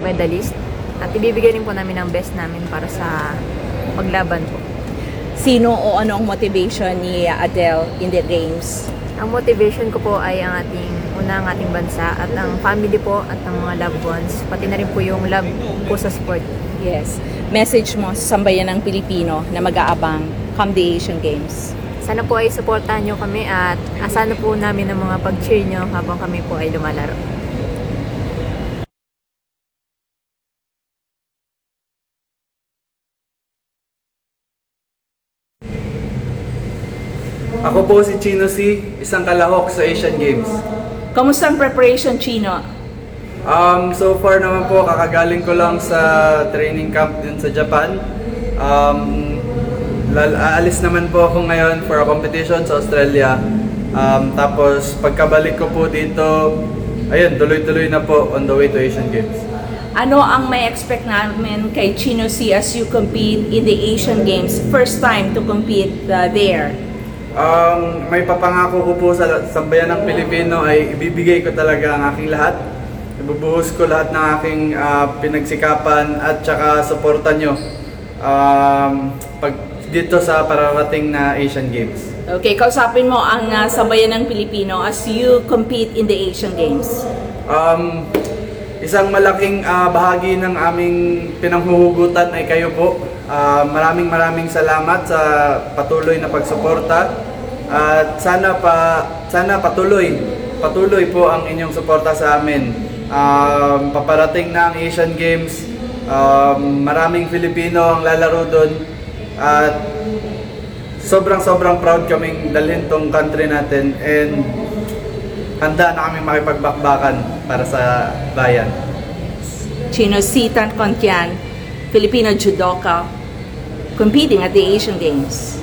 medalist. At ibibigay rin po namin ang best namin para sa paglaban po. Sino o ano ang motivation ni Adele in the games? Ang motivation ko po ay ang ating bansa at ang family po at ang mga loved ones. Pati na rin po yung love po sa sport. Yes. Message mo sa sambayan ng Pilipino na mag-aabang come the Asian Games. Sana po ay supportahan nyo kami at asahan po namin ang mga pag-cheer nyo habang kami po ay lumalaro. Ako po si Chino C, isang kalahok sa Asian Games. Kamusta ang preparation, Chino? So far naman po, kakagaling ko lang sa training camp din sa Japan. Aalis naman po ako ngayon for a competition sa Australia. Tapos pagkabalik ko po dito, ayun, tuloy-tuloy na po on the way to Asian Games. Ano ang may expect namin kay Chino C as you compete in the Asian Games? First time to compete there. May papangako ko po sa sambayan ng Pilipino ay ibibigay ko talaga ang aking lahat. Ibubuhos ko lahat ng aking pinagsikapan at saka suporta nyo pag dito sa pararating na Asian Games. Okay, kausapin mo ang sambayan ng Pilipino as you compete in the Asian Games. Isang malaking bahagi ng aming pinanghuhugutan ay kayo po. Maraming salamat sa patuloy na pagsuporta at sana patuloy po ang inyong suporta sa amin. Paparating na ang Asian Games, maraming Filipino ang lalaro doon at sobrang proud kaming dalhin tong country natin and handa na kami makipagbakbakan para sa bayan. Chino C. Contian, Filipino judoka, competing at the Asian Games.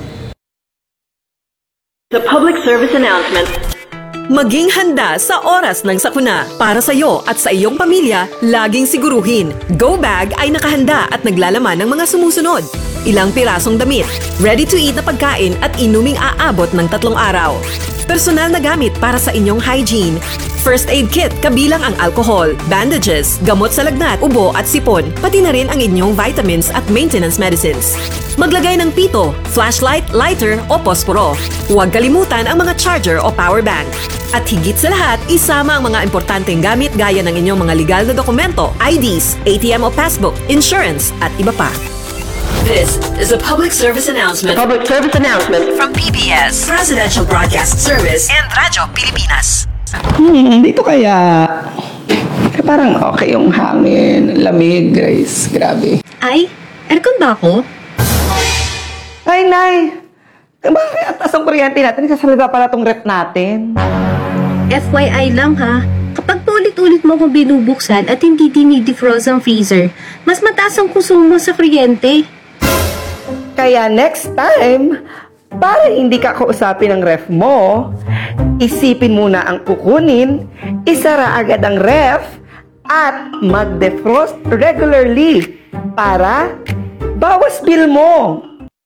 The public service announcement. Maging handa sa oras ng sakuna. Para sa iyo at sa iyong pamilya, laging siguruhin. Go Bag ay nakahanda at naglalaman ng mga sumusunod. Ilang pirasong damit, ready-to-eat na pagkain at inuming aabot ng 3 araw. Personal na gamit para sa inyong hygiene. First aid kit kabilang ang alcohol, bandages, gamot sa lagnat, ubo at sipon, pati na rin ang inyong vitamins at maintenance medicines. Maglagay ng pito, flashlight, lighter o posporo. Huwag kalimutan ang mga charger o power bank. At higit sa lahat, isama ang mga importanteng gamit gaya ng inyong mga legal na dokumento, IDs, ATM o passbook, insurance at iba pa. This is a public service announcement. Public service announcement From PBS, Presidential Broadcast Service, and Radyo Pilipinas. Dito kaya parang okay yung hangin, lamig, Grace. Grabe. Ay, aircon ba ako? Ay, Nay! Bakit ang taas ang kuryente natin? Kasalida pala tong rep natin. FYI lang ha, kapag paulit-ulit mo akong binubuksan at hindi dinidefrost ang freezer, mas mataas ang konsumo sa kuryente. Kaya next time, para hindi ka kausapin ng ref mo, isipin muna ang kukunin, isara agad ang ref, at mag-defrost regularly para bawas bill mo.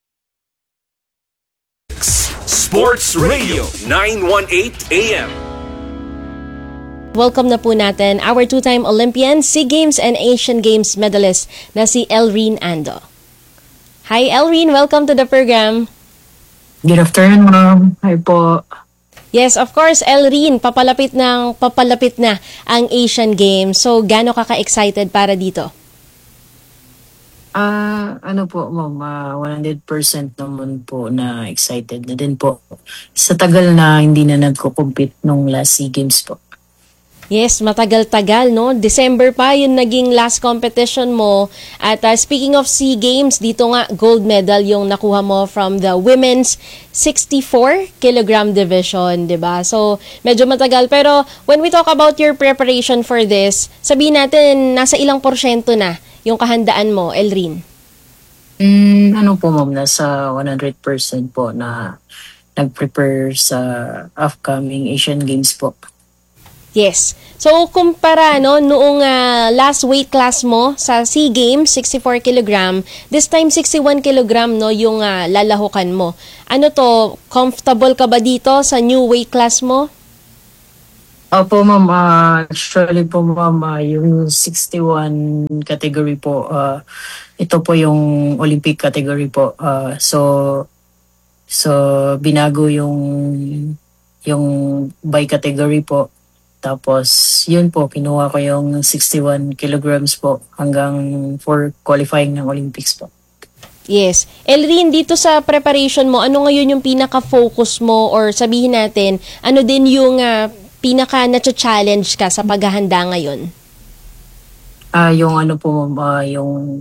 Sports Radio 918 AM. Welcome na po natin our two-time Olympian, SEA Games and Asian Games medalist na si Elrene Ando. Hi Elrene, welcome to the program. Good afternoon, ma'am. Hi po. Yes, of course, Elrene, papalapit na ang Asian Games. So, gaano ka ka-excited para dito? Ano po, ma'am, 100% naman po na excited na din po. Sa tagal na hindi na nagko-compete nung last SEA Games po. Yes, matagal-tagal, no? December pa yung naging last competition mo. At speaking of SEA Games, dito nga gold medal yung nakuha mo from the women's 64 kilogram division, 'di ba? So, medyo matagal. Pero when we talk about your preparation for this, sabihin natin, nasa ilang porsyento na yung kahandaan mo, Elrene? Ano po, ma'am, nasa 100% po na nag-prepare sa upcoming Asian Games po. Yes. So, kumpara noong last weight class mo sa SEA Games, 64 kg, this time 61 kg yung lalahukan mo. Ano to, comfortable ka ba dito sa new weight class mo? Opo, ma'am. Actually po, ma'am, yung 61 category po, ito po yung Olympic category po. So binago yung by category po. Tapos, yun po, kinuha ko yung 61 kilograms po hanggang for qualifying ng Olympics po. Yes. Elrin, dito sa preparation mo, ano ngayon yung pinaka-focus mo or sabihin natin, ano din yung pinaka-na-challenge ka sa paghahanda ngayon? Yung ano po, yung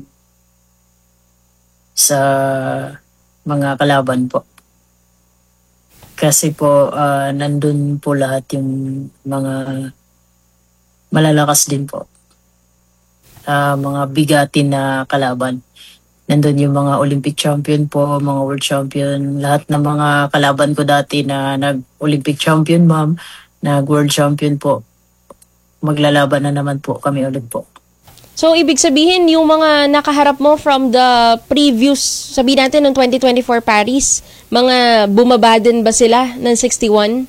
sa mga kalaban po. Kasi po, nandun po lahat yung mga malalakas din po. Mga bigatin na kalaban. Nandun yung mga Olympic champion po, mga world champion. Lahat ng mga kalaban ko dati na nag-Olympic champion, ma'am, nag-world champion po. Maglalaban na naman po kami ulit po. So, ibig sabihin, yung mga nakaharap mo from the previous, sabihin natin, ng 2024 Paris, mga bumaba din ba sila ng 61?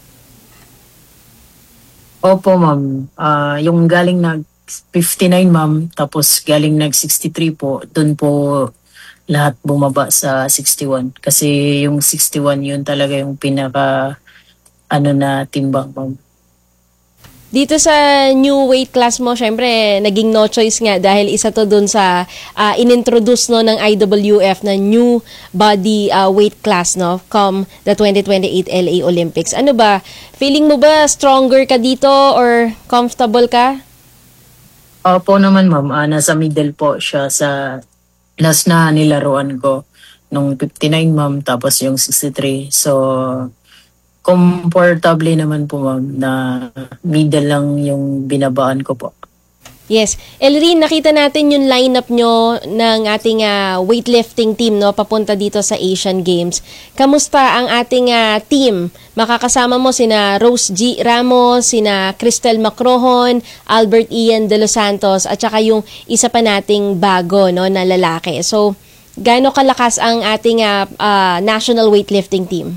Opo, ma'am. Yung galing nag 59, ma'am, tapos galing nag 63 po, dun po lahat bumaba sa 61. Kasi yung 61, yun talaga yung pinaka, na timbang, ma'am. Dito sa new weight class mo, syempre, naging no choice nga dahil isa to dun sa inintroduce no, ng IWF na new body weight class no, come the 2028 LA Olympics. Ano ba? Feeling mo ba stronger ka dito or comfortable ka? Opo naman, ma'am. Nasa middle po siya sa last na nilaruan ko nung 59, ma'am, tapos yung 63. So, comfortably naman po, ma'am, na middle lang yung binabaan ko po. Yes. Elrin, nakita natin yung lineup nyo ng ating weightlifting team no, papunta dito sa Asian Games. Kamusta ang ating team? Makakasama mo sina Rose G. Ramos, sina Cristel Macrohon, Albert Ian de los Santos, at saka yung isa pa nating bago no, na lalaki. So, gaano kalakas ang ating national weightlifting team?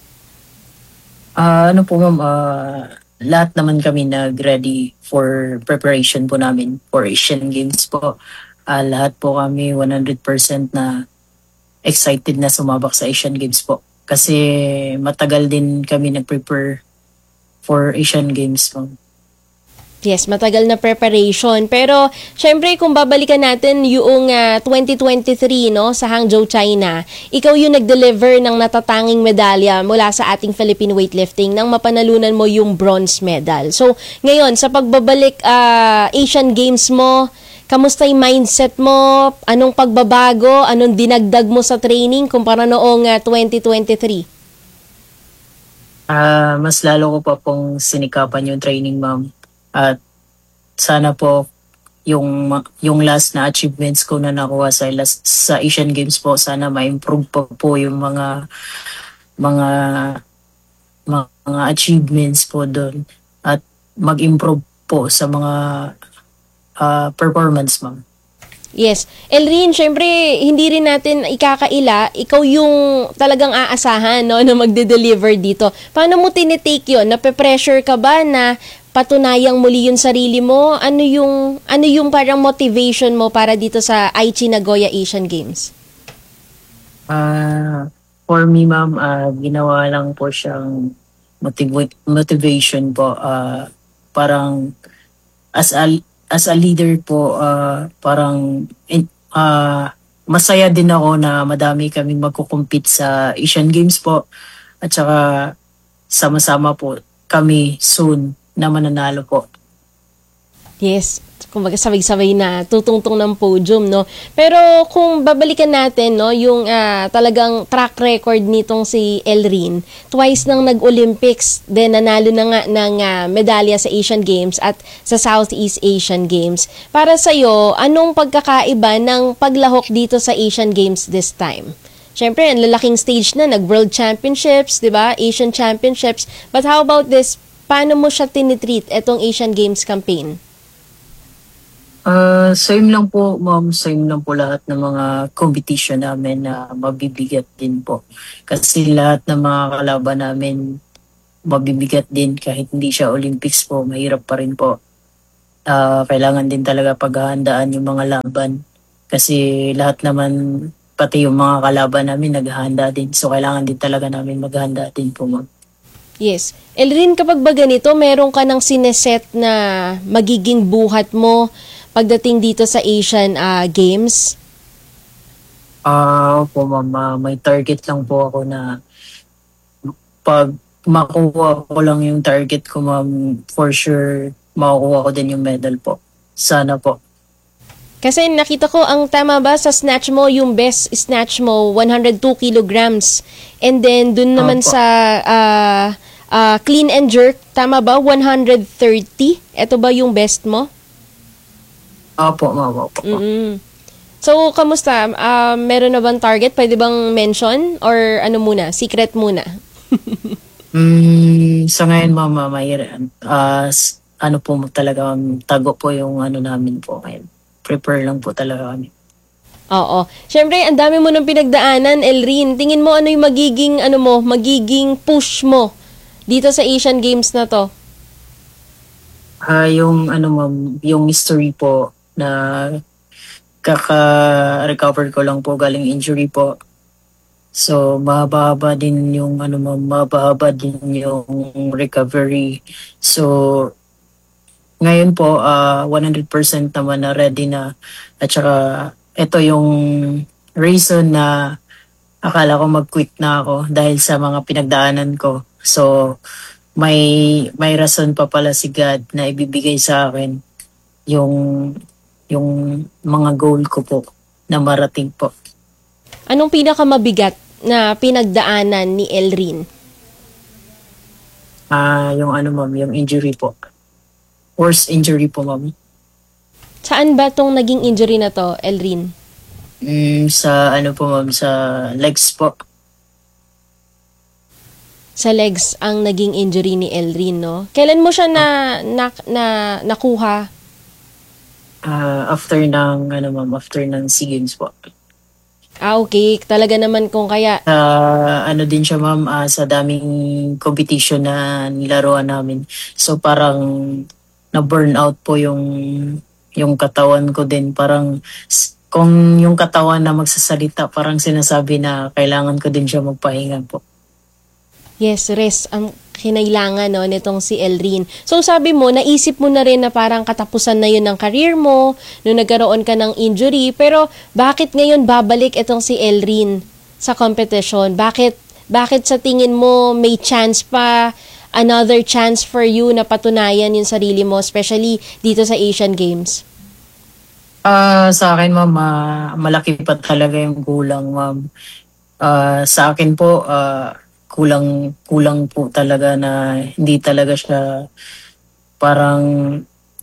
Ano po, ma'am, lahat naman kami nag-ready for preparation po namin for Asian Games po. Lahat po kami 100% na excited na sumabak sa Asian Games po. Kasi matagal din kami nag-prepare for Asian Games po. Yes, matagal na preparation. Pero, syempre, kung babalikan natin yung 2023 no, sa Hangzhou, China, ikaw yung nag-deliver ng natatanging medalya mula sa ating Philippine weightlifting nang mapanalunan mo yung bronze medal. So, ngayon, sa pagbabalik Asian Games mo, kamusta yung mindset mo? Anong pagbabago? Anong dinagdag mo sa training kumpara noong 2023? Mas lalo ko pa pong sinikapan yung training, ma'am. At sana po yung last na achievements ko na nakuha sa Asian Games po, sana ma-improve pa po yung mga achievements po doon at mag-improve po sa mga performance, ma'am. Yes. Elrin, syempre, hindi rin natin ikakaila, ikaw yung talagang aasahan no, na magde-deliver dito. Paano mo tinitake yun? Nape-pressure ka ba na patunayang muli yung sarili mo? Ano yung parang motivation mo para dito sa Aichi Nagoya Asian Games? For me, ma'am, ginawa lang po siyang motivation po. Parang as a leader po, parang masaya din ako na madami kaming magkukumpit sa Asian Games po. At saka sama-sama po kami soon na mananalo po. Yes, kumbaga sabay-sabay na tutungtong ng podium, no? Pero kung babalikan natin, no, yung talagang track record nitong si Elrin, twice nang nag-Olympics, then nanalo na nga ng medalya sa Asian Games at sa Southeast Asian Games. Para sa'yo, anong pagkakaiba ng paglahok dito sa Asian Games this time? Siyempre, ang lalaking stage na, nag-World Championships, di ba? Asian Championships. But how about this? Paano mo siya tinitreat itong Asian Games campaign? Same lang po, ma'am. Same lang po lahat ng mga competition namin na mabibigat din po. Kasi lahat ng mga kalaban namin mabibigat din kahit hindi siya Olympics po, mahirap pa rin po. Kailangan din talaga paghahandaan yung mga laban kasi lahat naman, pati yung mga kalaban namin naghahanda din. So kailangan din talaga namin maghanda din po, ma'am. Yes. Elrin, kapag ba ganito, meron ka ng sineset na magiging buhat mo pagdating dito sa Asian Games? Opo, ma'am. May target lang po ako na pag makuha ko lang yung target ko, ma'am, for sure, makukuha ko din yung medal po. Sana po. Kasi nakita ko, ang tama ba sa snatch mo, yung best snatch mo, 102 kilograms. And then, dun naman Opo. sa clean and jerk, tama ba, 130? Ito ba yung best mo? Opo, ma'am. Opo. Mm-mm. So, kamusta? Meron na bang target? Pwede bang mention? Or ano muna? Secret muna? Sa ngayon, ma'am, ano po talaga, tago po yung ano namin po ngayon. Prepare lang po talaga kami. Oo. Siyempre, ang dami mo ng pinagdaanan, Elrin. Tingin mo ano yung magiging push mo dito sa Asian Games na to? Yung ano, ma'am, yung history po na kaka-recover ko lang po galing injury po. So, mahaba din yung ano, ma'am, mahaba din yung recovery. So, ngayon po, 100% naman na ready na. At saka, ito yung reason na akala ko mag-quit na ako dahil sa mga pinagdaanan ko. So, may rason pa pala si God na ibibigay sa akin yung mga goal ko po na marating po. Anong pinakamabigat na pinagdaanan ni Elrin? Yung ano, ma'am, yung injury po. Worst injury po, ma'am. Saan ba tong naging injury na to, Elrin? Sa ano po, ma'am, sa legs po. Sa legs ang naging injury ni Elrin, no? Kailan mo siya nakuha? After ng SEA Games po. Okay. Talaga naman kung kaya. Ano din siya, ma'am, sa daming competition na nilaruan namin. So parang na-burn out po yung katawan ko din. Parang kung yung katawan na magsasalita, parang sinasabi na kailangan ko din siya magpahinga po. Yes, rest ang kinailangan, no, nitong si Elrin. So sabi mo, naisip mo na rin na parang katapusan na yun ng career mo, nung nagkaroon ka ng injury, pero bakit ngayon babalik itong si Elrin sa competition? Bakit sa tingin mo may chance pa, another chance for you na patunayan yung sarili mo, especially dito sa Asian Games? Sa akin, ma'am, malaki pa talaga yung kulang, ma'am. Sa akin po, kulang po talaga na hindi talaga siya parang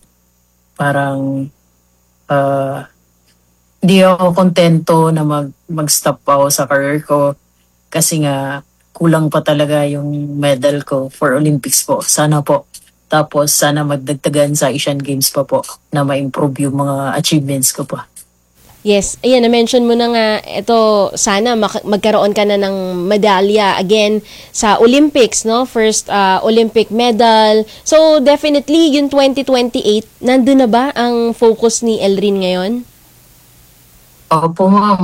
hindi ako kontento na mag-stop ako sa career ko kasi nga kulang pa talaga yung medal ko for Olympics po. Sana po. Tapos sana magdagdagan sa Asian Games pa po na ma-improve yung mga achievements ko pa. Yes, ayan, na-mention mo na nga, ito, sana magkaroon ka na ng medalya again sa Olympics, no? First Olympic medal. So, definitely, yung 2028, nandun na ba ang focus ni Elrin ngayon? Opo, ma'am.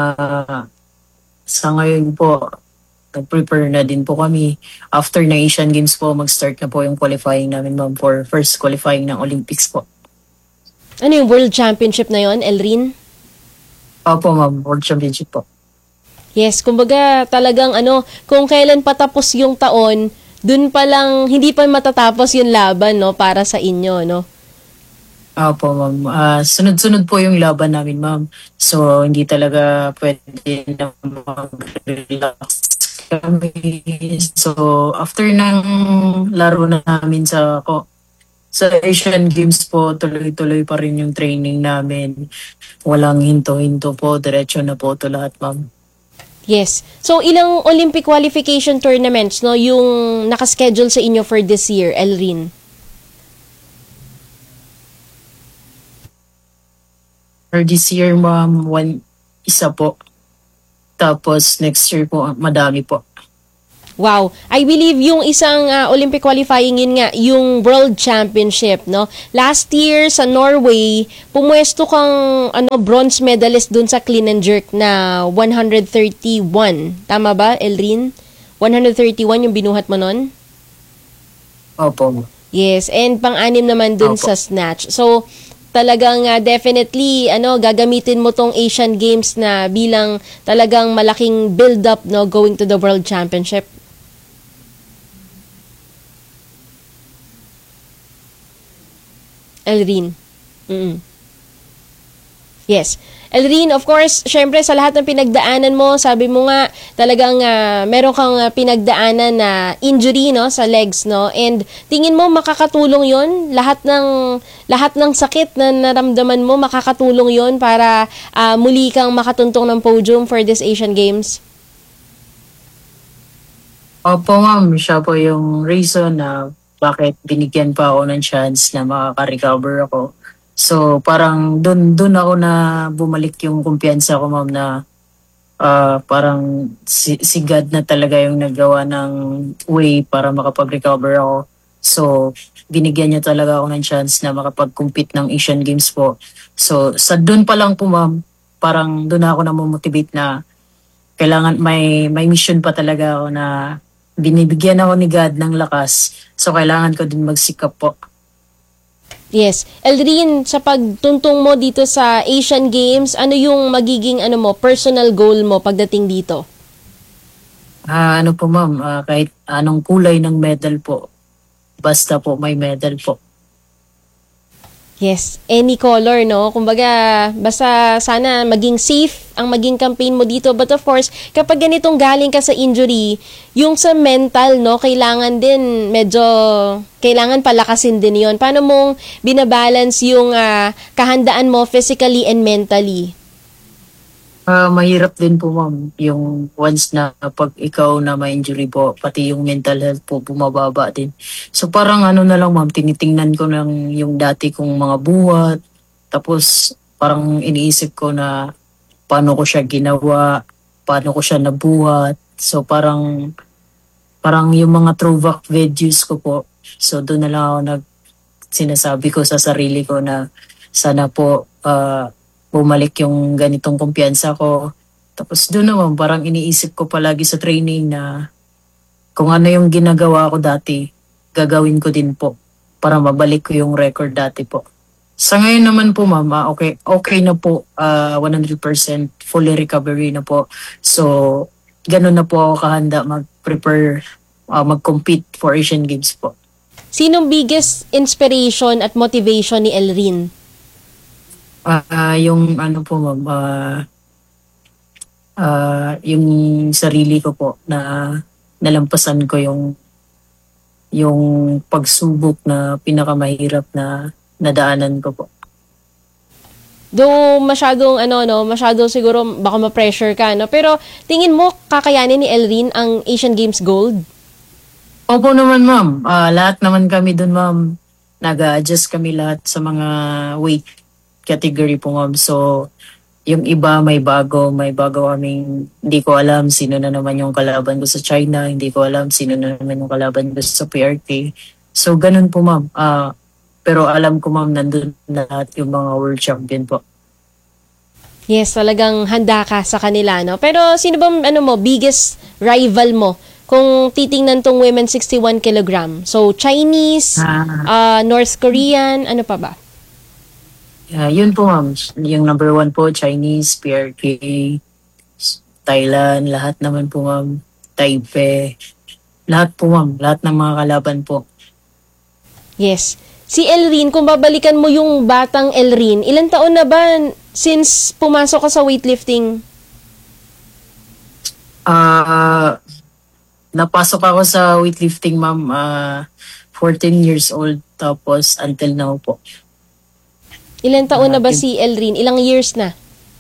Sa ngayon po, nag-prepare na din po kami. After na Asian Games po, mag-start na po yung qualifying namin, ma'am, for first qualifying ng Olympics po. Ano yung World Championship na yon, Elrin? Opo, ma'am. World Championship po. Yes, kumbaga talagang kung kailan patapos yung taon, dun pa lang, hindi pa matatapos yung laban, no, para sa inyo, no? Opo, ma'am. Sunod-sunod po yung laban namin, ma'am. So, hindi talaga pwede na mag-relax kami. So, after ng laro namin sa Asian Games po, tuloy-tuloy pa rin yung training namin. Walang hinto-hinto po. Diretso na po ito lahat, ma'am. Yes. So, ilang Olympic qualification tournaments, no, yung nakaschedule sa inyo for this year, Elrin? For this year, ma'am, isa po. Tapos next year po, madami po. Wow. I believe yung isang Olympic qualifying, yun nga, yung World Championship, no? Last year sa Norway, pumwesto kang bronze medalist dun sa clean and jerk na 131. Tama ba, Elrin? 131 yung binuhat mo nun? Opo. Yes, and pang-anim naman dun Opo. sa snatch. So, talagang definitely gagamitin mo tong Asian Games na bilang talagang malaking build up, no, going to the World Championship. Elrin. Yes. Elrin, of course, syempre sa lahat ng pinagdaanan mo, sabi mo nga talagang meron kang pinagdaanan na injury, no, sa legs, no. And tingin mo makakatulong 'yon? Lahat ng sakit na naramdaman mo, makakatulong 'yon para muli kang makatuntong ng podium for this Asian Games? Opo, ma'am. Siya po yung reason na bakit binigyan pa ako ng chance na makaka-recover ako. So, parang dun ako na bumalik yung kumpiyansa ko, ma'am, na parang si God na talaga yung naggawa ng way para makapag-recover ako. So, binigyan niya talaga ako ng chance na makapag-compete ng Asian Games po. So, sa dun pa lang po, ma'am, parang dun ako na motivate na kailangan may mission pa talaga ako na binibigyan ako ni God ng lakas. So, kailangan ko din magsikap po. Yes. Elrin, sa pagtuntong mo dito sa Asian Games, ano yung magiging personal goal mo pagdating dito? Ano po, ma'am, kahit anong kulay ng medal po, basta po may medal po. Yes, any color, no? Kumbaga, basta sana maging safe ang maging campaign mo dito. But of course, kapag ganitong galing ka sa injury, yung sa mental, no, kailangan palakasin din yon. Paano mong binabalance yung kahandaan mo physically and mentally? Mahirap din po, ma'am, yung once na pag ikaw na may injury po, pati yung mental health po bumababa din. So parang na lang, ma'am, tinitingnan ko ng yung dati kong mga buhat, tapos parang iniisip ko na paano ko siya ginawa, paano ko siya nabuhat. So parang yung mga throwback videos ko po, so doon na lang ako sinasabi ko sa sarili ko na sana po bumalik yung ganitong kumpiyansa ko. Tapos doon naman, parang iniisip ko palagi sa training na kung ano yung ginagawa ko dati, gagawin ko din po para mabalik ko yung record dati po. Sa ngayon naman po, ma'am, okay na po, 100% fully recovery na po. So, ganun na po ako kahanda mag-prepare, mag-compete for Asian Games po. Sinong biggest inspiration at motivation ni Elrin? Yung po, ma'am, yung sarili ko po na nalampasan ko yung pagsubok na pinakamahirap na nadaanan ko po. Though masyadong masyadong siguro baka ma-pressure ka, no? Pero tingin mo kakayanin ni Elrin ang Asian Games Gold? Opo naman, ma'am. Lahat naman kami dun, ma'am. Nag-a-adjust kami lahat sa mga weight category po, ma'am. So, yung iba may bago kaming hindi ko alam sino na naman yung kalaban ko sa China, hindi ko alam sino na naman yung kalaban ko sa PRT. So, ganun po, ma'am. Pero alam ko, ma'am, nandun lahat yung mga world champion po. Yes, talagang handa ka sa kanila, no? Pero sino ba biggest rival mo kung titingnan tong women 61 kilogram? So, Chinese, North Korean, ano pa ba? Yun po, ma'am. Yung number 1 po, Chinese, PRK, Thailand, lahat naman po, ma'am. Taipei. Lahat po, ma'am. Lahat ng mga kalaban po. Yes. Si Elrin, kung babalikan mo yung batang Elrin, ilang taon na ba since pumasok ka sa weightlifting? Napasok ako sa weightlifting, ma'am, 14 years old, tapos until now po. Ilang taon na ba si Elrin? Ilang years na?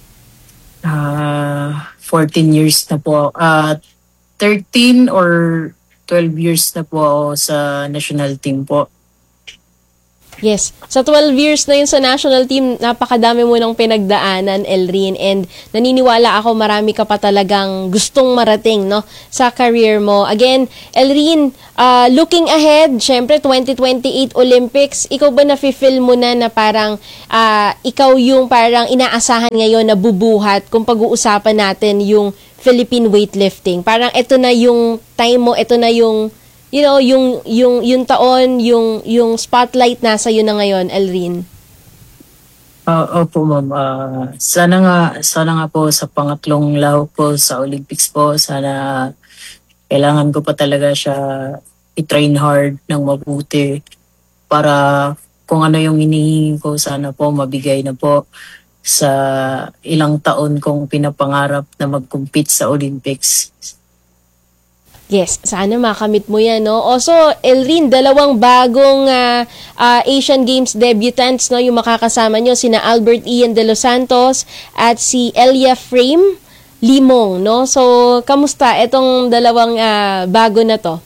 14 years na po. 13 or 12 years na po ako sa national team po. Yes. Sa 12 years na yun sa national team, napakadami mo nang pinagdaanan, Elrin. And naniniwala ako marami ka pa talagang gustong marating, no, sa career mo. Again, Elrin, looking ahead, syempre 2028 Olympics, ikaw ba nafe-feel mo na parang ikaw yung parang inaasahan ngayon na bubuhat kung pag-uusapan natin yung Philippine weightlifting? Parang ito na yung time mo, ito na yung yung taon, yung spotlight nasa yun na ngayon, Elrin. Opo, ma'am. Sana nga po sa pangatlong lahok po sa Olympics po, sana kailangan ko pa talaga siya i-train hard ng mabuti para kung ano yung hinihingi ko, sana po mabigay na po sa ilang taon kong pinapangarap na mag-compete sa Olympics. Yes, sana makamit mo yan, no? Also, Elrin, dalawang bagong Asian Games debutants, no? Yung makakasama nyo, sina Albert Ian de los Santos at si Elia Frame Limong, no? So, kamusta itong dalawang bago na to?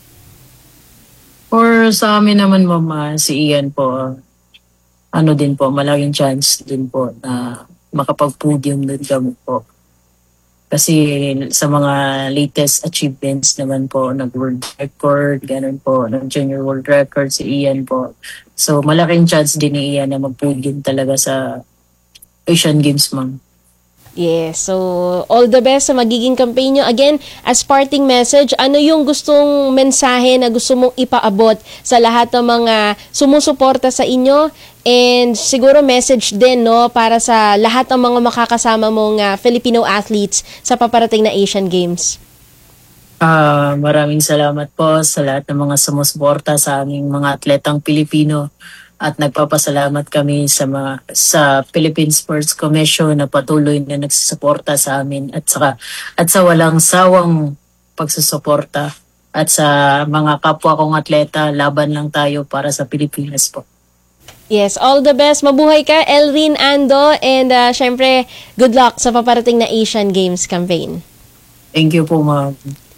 Or sa amin naman, mama, si Ian po, ano din po, malaking chance din po na makapag-podium din kami po. Kasi sa mga latest achievements naman po, nag-world record, ganun po, nag-junior world record si Ian po. So malaking chance din ni Ian na mag-podium talaga sa Asian Games, ma'am. Yes, so all the best sa magiging campaign nyo. Again, as parting message, ano yung gustong mensahe na gusto mong ipaabot sa lahat ng mga sumusuporta sa inyo? And siguro message din, no, para sa lahat ng mga makakasama mong Filipino athletes sa paparating na Asian Games. Maraming salamat po sa lahat ng mga sumusuporta sa aming mga atletang Pilipino. At nagpapasalamat kami sa Philippine Sports Commission na patuloy na nagsusuporta sa amin at sa walang sawang pagsusuporta, at sa mga kapwa kong atleta, laban lang tayo para sa Pilipinas po. Yes, all the best. Mabuhay ka, Elrin Ando, and syempre, good luck sa paparating na Asian Games campaign. Thank you po, ma'am.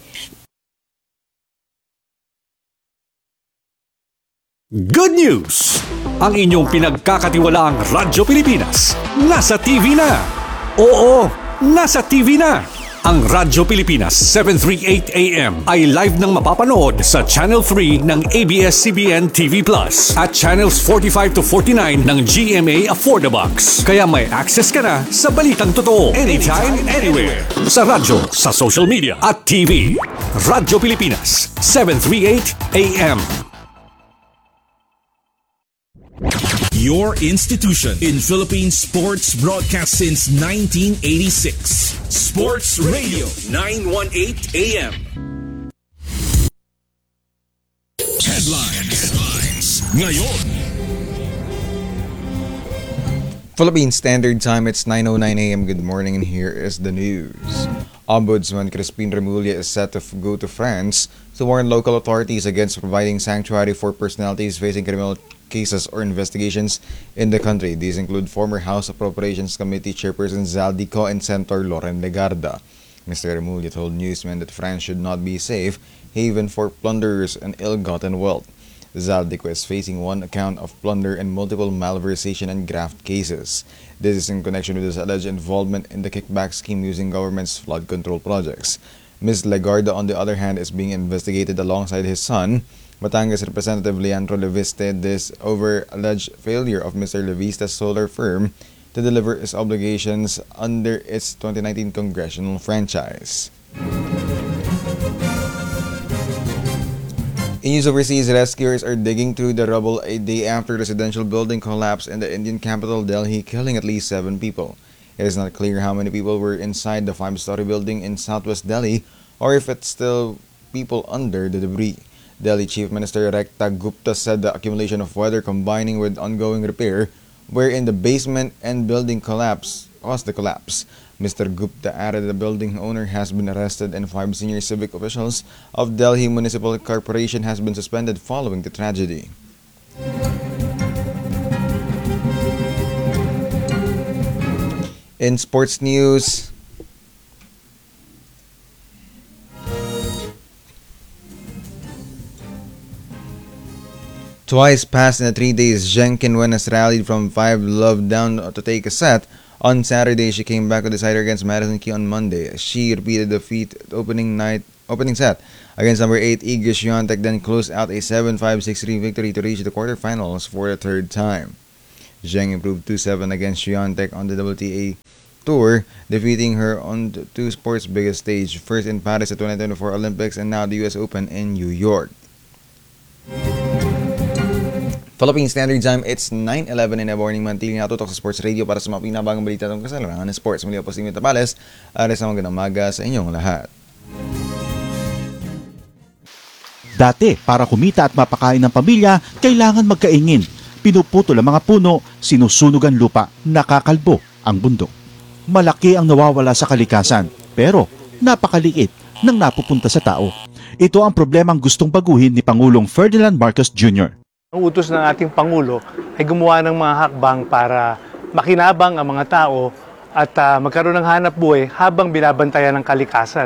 Good news! Ang inyong pinagkakatiwalaang Radyo Pilipinas nasa TV na. Oo, nasa TV na. Ang Radyo Pilipinas 738 AM ay live nang mapapanood sa Channel 3 ng ABS-CBN TV Plus at Channels 45 to 49 ng GMA Affordabox. Kaya may access ka na sa balitang totoo anytime, anywhere. Sa radyo, sa social media at TV. Radyo Pilipinas 738 AM. Your institution in Philippine sports broadcast since 1986. Sports Radio 918 AM. Headlines. Ngayon. Philippine Standard Time, it's 9:09 AM. Good morning, and here is the news. Ombudsman Crispin Remulla is set to go to France to warn local authorities against providing sanctuary for personalities facing criminal cases or investigations in the country. These include former House Appropriations Committee Chairperson Zaldico and Senator Loren Legarda. Mr. Remulla told newsmen that France should not be a safe haven for plunderers and ill-gotten wealth. Zaldico is facing one account of plunder and multiple malversation and graft cases. This is in connection with his alleged involvement in the kickback scheme using government's flood control projects. Ms. Legarda, on the other hand, is being investigated alongside his son, Batangas Representative Leandro Leviste, this over alleged failure of Mr. Leviste's solar firm to deliver its obligations under its 2019 congressional franchise. In news overseas, rescuers are digging through the rubble a day after residential building collapsed in the Indian capital Delhi, killing at least 7 people. It is not clear how many people were inside the 5-story building in southwest Delhi or if it's still people under the debris. Delhi Chief Minister Rekta Gupta said the accumulation of weather combining with ongoing repair were in the basement and building collapse caused the collapse. Mr. Gupta added the building owner has been arrested and 5 senior civic officials of Delhi Municipal Corporation has been suspended following the tragedy. In sports news, Twice passed in the 3 days, Zheng Qinwen has rallied from 5-love down to take a set. On Saturday, she came back to decide against Madison Key on Monday. She repeated the feat opening set against number 8 Iga Swiatek, then closed out a 7-5, 6-3 victory to reach the quarterfinals for the third time. Zheng improved 2-7 against Swiatek on the WTA Tour, defeating her on the two sports' biggest stage, first in Paris at 2024 Olympics and now the US Open in New York. Philippine Standard Time, it's 9:11 in the morning. Mantiling natutok sa Sports Radio para sa mga pinabagong balita tungkol sa larangan ng sports. Muli po si Mita Pales, aras na magandang umaga sa inyong lahat. Dati, para kumita at mapakain ng pamilya, kailangan magkaingin. Pinuputol ang mga puno, sinusunog ang lupa, nakakalbo ang bundok. Malaki ang nawawala sa kalikasan, pero napakaliit nang napupunta sa tao. Ito ang problemang gustong baguhin ni Pangulong Ferdinand Marcos Jr. Ang utos ng ating Pangulo ay gumawa ng mga hakbang para makinabang ang mga tao at magkaroon ng hanap buhay habang binabantayan ng kalikasan.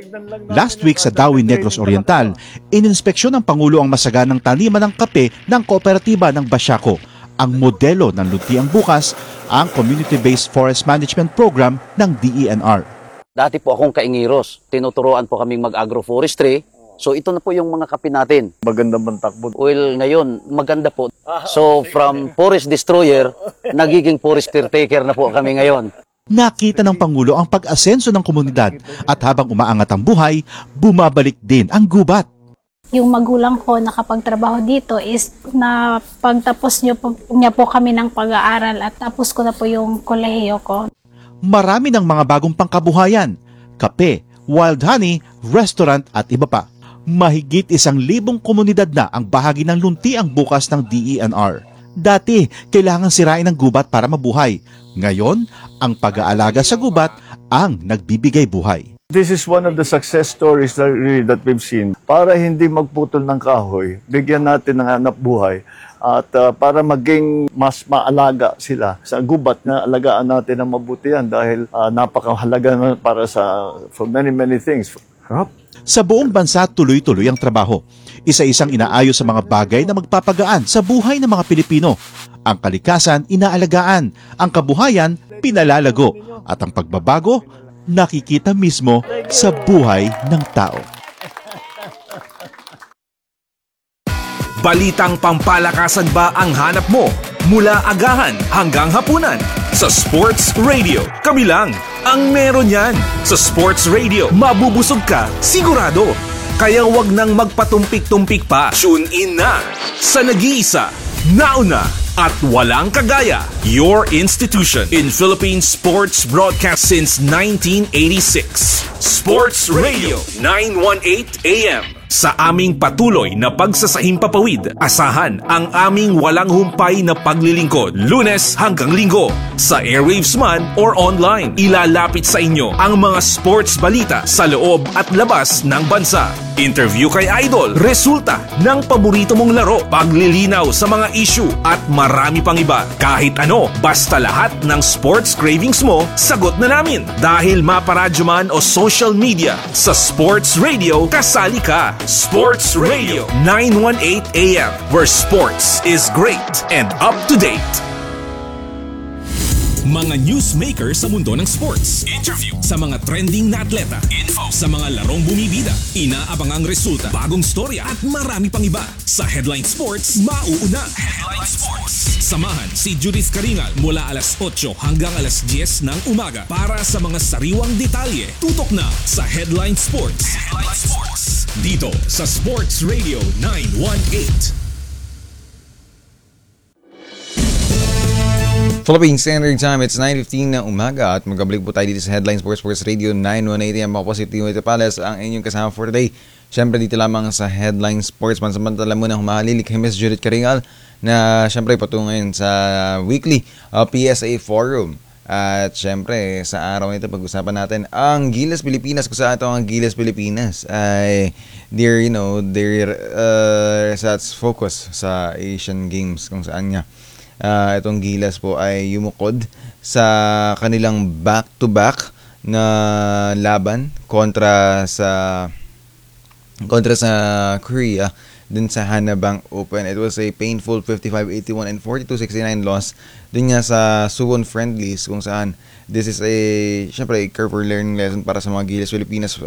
Last week sa Dawi Negros Oriental, ininspeksyon ng Pangulo ang masaganang taniman ng kape ng kooperatiba ng Basiaco. Ang modelo ng Luntiang Bukas, ang Community-Based Forest Management Program ng DENR. Dati po akong kaingiros. Tinuturoan po kaming mag-agroforestry. So ito na po yung mga kape natin. Maganda bang takbo? Well, ngayon, maganda po. So from forest destroyer, nagiging forest caretaker na po kami ngayon. Nakita ng Pangulo ang pag-asenso ng komunidad at habang umaangat ang buhay, bumabalik din ang gubat. Yung magulang ko nakapagtrabaho dito is na pagtapos niya po kami ng pag-aaral at tapos ko na po yung kolehiyo ko. Marami ng mga bagong pangkabuhayan, kape, wild honey, restaurant at iba pa. Mahigit 1,000 komunidad na ang bahagi ng Luntiang Bukas ng DENR. Dati, kailangan sirain ang gubat para mabuhay. Ngayon, ang pag-aalaga sa gubat ang nagbibigay buhay. This is one of the success stories that we've seen. Para hindi magputol ng kahoy, bigyan natin ng hanap buhay at para maging mas maalaga sila sa gubat na alagaan natin ng mabuti yan dahil napakahalaga na para for many things. Sa buong bansa, tuloy-tuloy ang trabaho. Isa-isang inaayos sa mga bagay na magpapagaan sa buhay ng mga Pilipino. Ang kalikasan, inaalagaan. Ang kabuhayan, pinalalago. At ang pagbabago, nakikita mismo sa buhay ng tao. Balitang pampalakasan ba ang hanap mo? Mula agahan hanggang hapunan. Sa Sports Radio, kami lang ang meron yan. Sa Sports Radio, mabubusog ka, sigurado. Kaya wag nang magpatumpik-tumpik pa. Tune in na sa nag-iisa, nauna, at walang kagaya, your institution in Philippine sports broadcast since 1986. Sports Radio 918 AM. Sa aming patuloy na pagsasahing papawid, asahan ang aming walang humpay na paglilingkod, Lunes hanggang Linggo. Sa airwaves man or online, ilalapit sa inyo ang mga sports balita sa loob at labas ng bansa. Interview kay Idol, resulta ng paborito mong laro, paglilinaw sa mga issue at marami pang iba. Kahit ano, basta lahat ng sports cravings mo, sagot na namin. Dahil maparadyo man o social media, sa Sports Radio, kasali ka. Sports Radio 918 AM, where sports is great and up to date. Mga newsmaker sa mundo ng sports. Interview sa mga trending na atleta. Info sa mga larong bumibida. Inaabang ang resulta, bagong storya at marami pang iba. Sa Headline Sports, mauuna. Headline Sports. Samahan si Judith Karingal mula alas 8 hanggang alas 10 ng umaga para sa mga sariwang detalye. Tutok na sa Headline Sports. Headline Sports. Dito sa Sports Radio 918. Philippine Standard Time, it's 9:15 na umaga at magkabalik po tayo dito sa Headline Sports Radio 918 AM. Ako po si Timo Pales, ang inyong kasama for today. Siyempre dito lamang sa Headline Sports. Pansamantala muna humahalili kay Ms. Judith Karingal na siyempre patungayin sa weekly PSA Forum. At siyempre sa araw nito pag-usapan natin ang Gilas Pilipinas. Kung saan ito ang Gilas Pilipinas ay they're focus sa Asian Games kung saan niya. Itong Gilas po ay yumukod sa kanilang back-to-back na laban kontra sa Korea dun sa Hanabank Open. It was a painful 55-81 and 42-69 loss dun nga sa Suwon Friendlies, kung saan this is syempre, a curve or learning lesson para sa mga Gilas Pilipinas,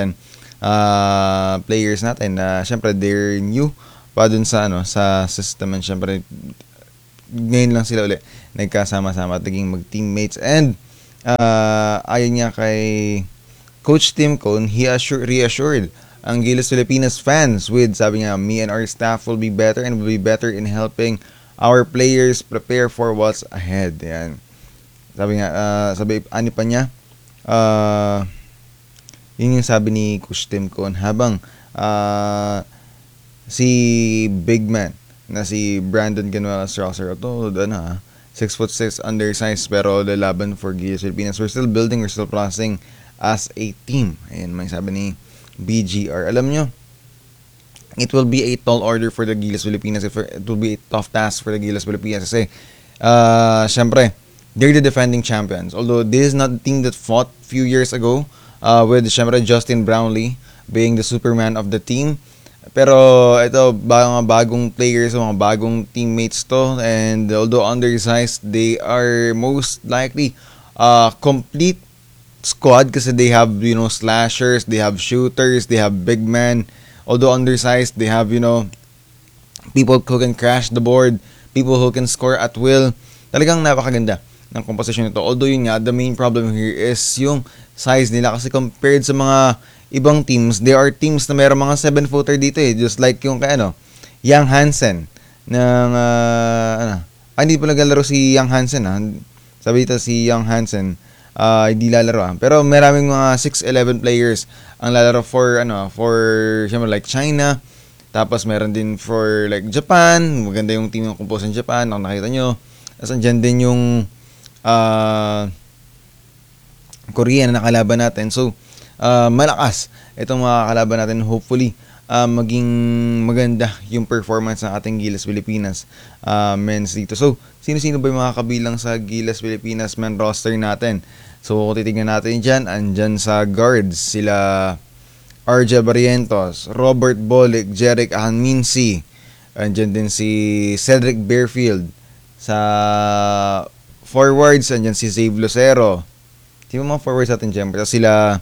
players natin. Syempre, they're new pa dun sa, sa system, and syempre, ngayon lang sila ulit nagkasama-sama at naging mag-teammates. And ayon nga kay Coach Tim Cone, he reassured ang Gilas Pilipinas fans with, sabi nga, me and our staff will be better and will be better in helping our players prepare for what's ahead. Yan. Sabi nga, ani pa niya, yun yung sabi ni Coach Tim Cone, habang si big man na si Brandon Ganuelas-Rosser, 6'6", undersized, pero lalaban for Gilas Pilipinas. We're still building, we're still processing as a team. Ayan, may sabi ni BGR. Alam nyo, it will be a tall order for the Gilas Pilipinas. It will be a tough task for the Gilas Pilipinas kasi, syempre, they're the defending champions. Although this is not the team that fought few years ago with, syempre, Justin Brownlee being the Superman of the team. Pero ito, mga bagong players, mga bagong teammates to, and although undersized, they are most likely complete squad kasi they have, slashers, they have shooters, they have big men. Although undersized, they have, people who can crash the board, people who can score at will. Talagang napakaganda ng composition nito. Although yun nga, the main problem here is yung size nila, kasi compared sa mga ibang teams, there are teams na mayroong mga 7-footer dito just like yung kay Young Hansen ng hindi pa naglalaro si Young Hansen sabi dito si Young Hansen hindi lalaro pero maraming mga 6'11" players ang lalaro for syempre like China, tapos meron din for like Japan. Maganda yung team ng compose ng Japan, kung nakita nyo. Tapos andyan din yung Korea na nakalaban natin. So malakas itong mga kalaban natin. Hopefully maging maganda yung performance ng ating Gilas Pilipinas men's dito. So sino-sino ba yung mga kabilang sa Gilas Pilipinas men roster natin? So kung titignan natin dyan, andyan sa guards sila RJ Barrientos, Robert Bolick, Jeric Ahanminsi, andyan din si Cedric Bearfield. Sa forwards andyan si Zave Lucero. Sino mga forwards natin dyan? Sila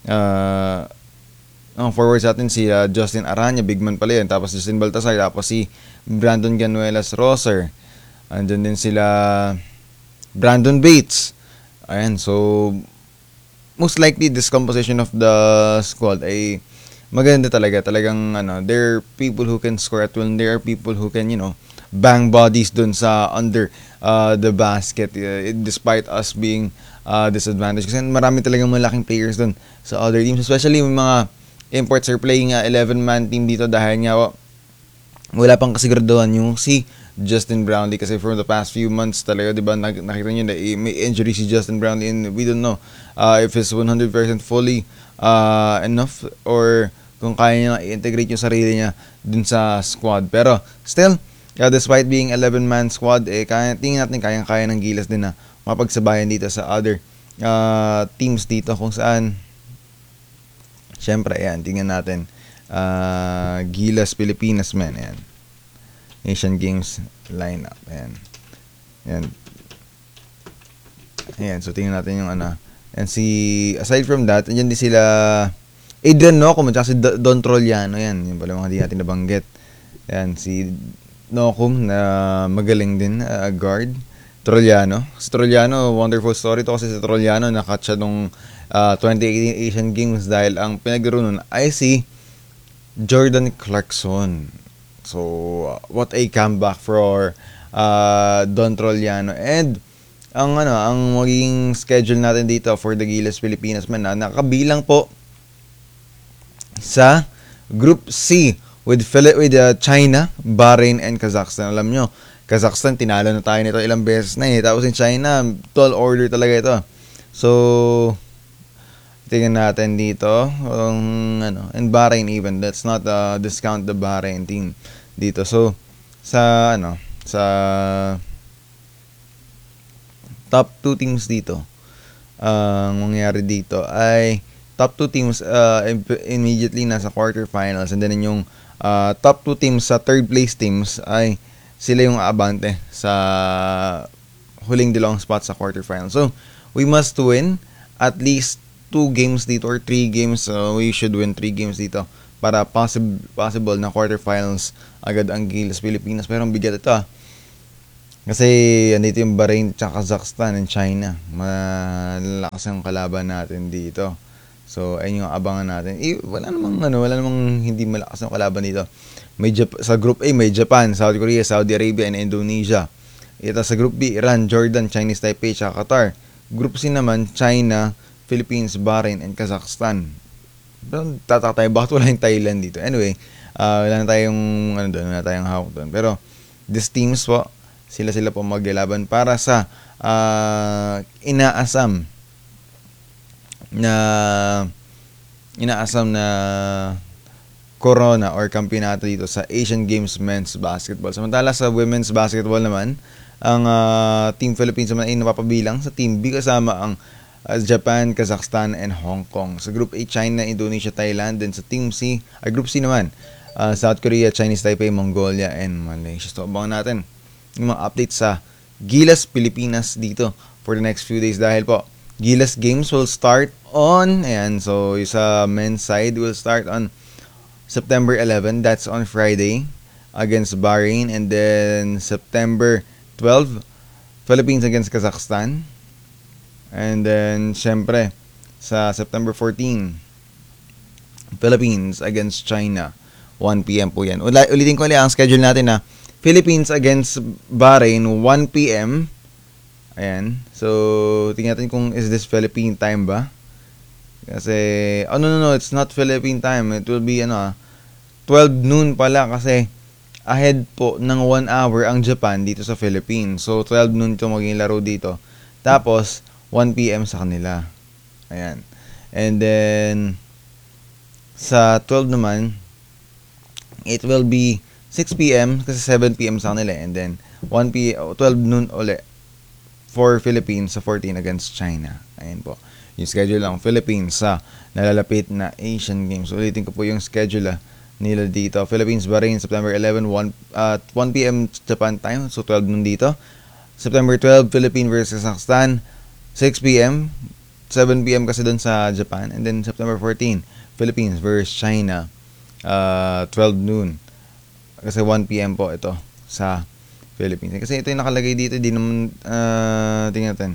forwards natin si Justin Aranya, big man pala yan. Tapos Justin Baltasar, tapos si Brandon Ganuelas-Rosser. Andyan din sila Brandon Bates. Ayan, so most likely this composition of the squad ay maganda talaga. Talagang there are people who can score at will, and there are people who can, bang bodies dun sa under the basket, despite us being disadvantaged. Kasi marami talagang malaking players dun sa other teams, especially yung mga imports are playing 11-man team dito dahil nga wala pang kasiguraduhan yung si Justin Brownlee, kasi for the past few months talaga, diba, nakita nyo na may injury si Justin Brownlee, and we don't know if he's 100% fully enough, or kung kaya niya i-integrate yung sarili niya dun sa squad. Pero still, despite being 11-man squad, tingin natin kayang-kaya ng Gilas din na mapagsabayan dito sa other teams dito, kung saan syempre, ayan, tingnan natin Gilas Pilipinas men, ayan, Asian Games lineup, ayan. So tingnan natin yung and aside from that, andyan din sila Adrian Nocum at si Don Trolliano, yan, yung pala mga di natin nabanggit. Ayan, si Nocum na magaling din guard. Si Trolliano, wonderful story to, kasi si Trolliano nakat siya nung 2018 Asian Games dahil ang pinaglaro nun ay si Jordan Clarkson. So what a comeback for Don Trolliano. And ang magiging schedule natin dito for the Gilas Pilipinas man, nakabilang po sa Group C with China, Bahrain, and Kazakhstan. Alam nyo, Kazakhstan, tinalo na tayo nito ilang beses na Tapos in China, tall order talaga ito. So, tingnan natin dito. And Bahrain even. Let's not discount the Bahrain team dito. So, sa top 2 teams dito, ang mangyayari dito ay top 2 teams immediately nasa quarterfinals, and then yung top 2 teams sa third place teams ay sila yung aabante sa huling dalawang spot sa quarterfinals. So, we must win at least 2 games dito or 3 games. We should win 3 games dito para possible na quarterfinals agad ang Gilas Pilipinas. Pero ang bigat ito kasi andito yung Bahrain, Kazakhstan and China. Malakas ang kalaban natin dito. So, ayun yung abangan natin. Wala namang hindi malakas ang kalaban dito. Sa Group A, may Japan, South Korea, Saudi Arabia, and Indonesia. Ito sa Group B, Iran, Jordan, Chinese Taipei, at Qatar. Group C naman, China, Philippines, Bahrain, and Kazakhstan. Pero tatak tayo, bakit wala yung Thailand dito? Anyway, wala na tayong hawak doon. Pero, these teams po, sila po maglalaban para sa inaasam na corona or kampiyonato dito sa Asian Games Men's Basketball. Samantala sa Women's Basketball naman, ang Team Philippines naman ay napapabilang sa Team B kasama ang Japan, Kazakhstan, and Hong Kong. Sa Group A, China, Indonesia, Thailand. Then sa Team C, Group C naman, South Korea, Chinese Taipei, Mongolia, and Malaysia. So, abangan natin yung mga updates sa Gilas Pilipinas dito for the next few days dahil po, Gilas Games will start on, so sa men's side will start on September 11, that's on Friday, against Bahrain, and then September 12, Philippines against Kazakhstan, and then, syempre, sa September 14, Philippines against China, 1 p.m. po yan. Ulitin ko ulit ang schedule natin na Philippines against Bahrain, 1 p.m. Ayan. So, tingnan natin kung is this Philippine time ba? Kasi, no, it's not Philippine time. It will be, 12 noon pala kasi ahead po ng 1 hour ang Japan dito sa Philippines. So, 12 noon ito magiging laro dito. Tapos, 1 p.m. sa kanila. Ayan. And then, sa 12 naman, it will be 6 p.m. kasi 7 p.m. sa kanila. And then, 12 noon ulit for Philippines sa 14 against China. Ayan po. Yung schedule ng Philippines sa nalalapit na Asian Games. Ulitin ko po yung schedule nila dito. Philippines, Bahrain, September 11, 1 p.m. Japan time. So, 12 noon dito. September 12, Philippines versus Kazakhstan. 6 p.m. 7 p.m. kasi doon sa Japan. And then, September 14, Philippines versus China. 12 noon. Kasi 1 p.m. po ito sa Philippines. Kasi ito yung nakalagay dito, di naman, tingnan natin.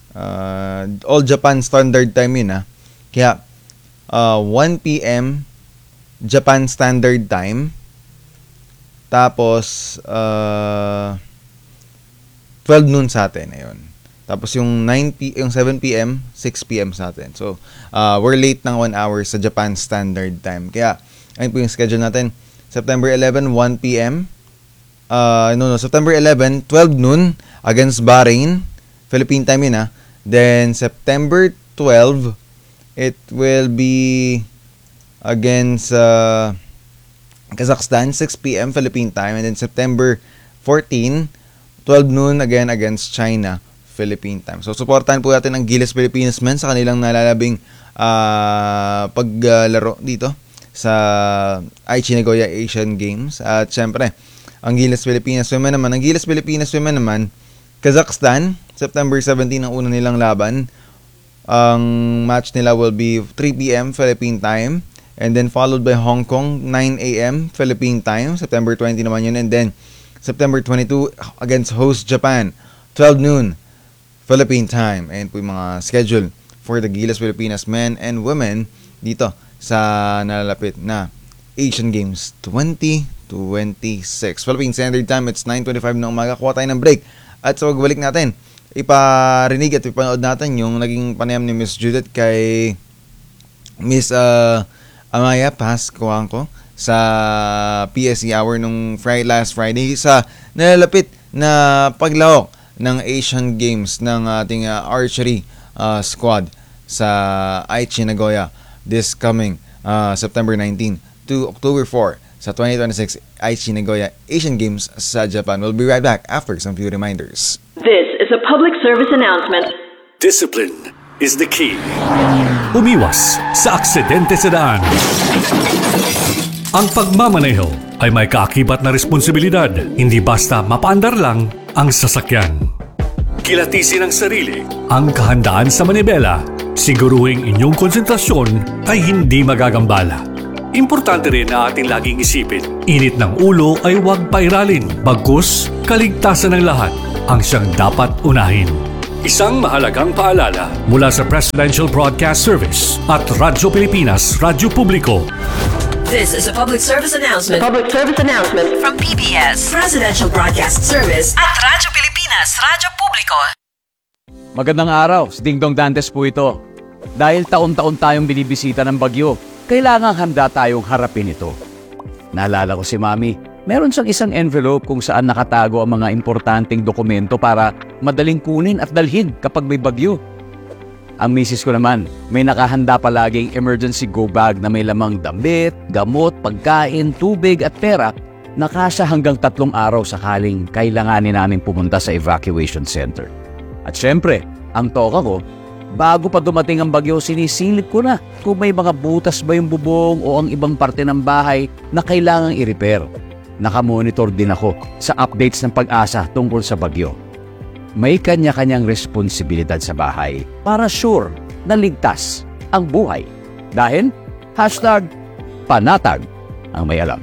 All Japan Standard Time yun, Kaya, 1 p.m. Japan Standard Time. Tapos, 12 noon sa atin, ayun. Tapos yung 7 p.m., 6 p.m. sa atin. So, we're late ng 1 hour sa Japan Standard Time. Kaya, ayun po yung schedule natin. September 11, 1 p.m. September 11, 12 noon against Bahrain. Philippine time yun, Then, September 12, it will be against Kazakhstan, 6 p.m. Philippine time. And then, September 14, 12 noon again against China, Philippine time. So, supportahan po natin ang Gilas Pilipinas men sa kanilang nalalabing paglaro dito sa Aichi Nagoya Asian Games. At syempre, ang Gilas Pilipinas Women naman. Ang Gilas Pilipinas Women naman, Kazakhstan, September 17 ang una nilang laban. Ang match nila will be 3 p.m. Philippine time. And then followed by Hong Kong, 9 a.m. Philippine time. September 20 naman yun. And then September 22 against host Japan, 12 noon Philippine time. Ayan po yung mga schedule for the Gilas Pilipinas men and women dito sa nalalapit na Asian Games 2026. Philippine Standard Time, it's 9:25 ng umaga. Kuha tayo ng break. At sa pagbalik natin, iparinig at ipanood natin yung naging panayam ni Miss Judith kay Miss Amaya Pascuanco sa PSE Hour nung last Friday sa nalalapit na paglahok ng Asian Games ng ating archery squad sa Aichi Nagoya this coming September 19 to October 4 sa 2026 Aichi Nagoya Asian Games sa Japan. We'll be right back after some few reminders. This is a public service announcement. Discipline is the key. Umiwas sa aksidente sa daan. Ang pagmamaneho ay may kaakibat na responsibilidad, hindi basta mapaandar lang ang sasakyan. Kilatisin ang sarili, ang kahandaan sa manibela, siguruhing inyong konsentrasyon ay hindi magagambala. Importante rin na ating laging isipin, init ng ulo ay huwag pairalin, bagkus kaligtasan ng lahat ang siyang dapat unahin. Isang mahalagang paalala mula sa Presidential Broadcast Service at Radyo Pilipinas, Radyo Publiko. This is a public service announcement. From PBS, Presidential Broadcast Service at Radyo Pilipinas, Radyo Publiko. Magandang araw, si Ding Dong Dantes po ito. Dahil taon-taon tayong binibisita ng bagyo, kailangang handa tayong harapin ito. Naalala ko si Mami, meron siyang isang envelope kung saan nakatago ang mga importanteng dokumento para madaling kunin at dalhin kapag may bagyo. Ang misis ko naman, may nakahanda palaging emergency go bag na may lamang damit, gamot, pagkain, tubig at pera na kasya hanggang 3 araw sakaling kailanganin namin pumunta sa evacuation center. At syempre, ang toka ko, bago pa dumating ang bagyo, sinisilip ko na kung may mga butas ba yung bubong o ang ibang parte ng bahay na kailangang i-repair. Nakamonitor din ako sa updates ng pag-asa tungkol sa bagyo. May kanya-kanyang responsibilidad sa bahay para sure na ligtas ang buhay. Dahil, #panatag ang may alam.